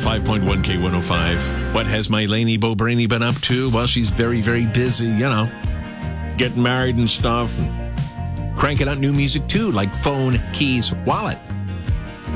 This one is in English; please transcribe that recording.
105.1 K105. What has my Lainey Bobrainy been up to? Well, she's very, very busy, getting married and stuff. And cranking out new music, too, like Phone, Keys, Wallet.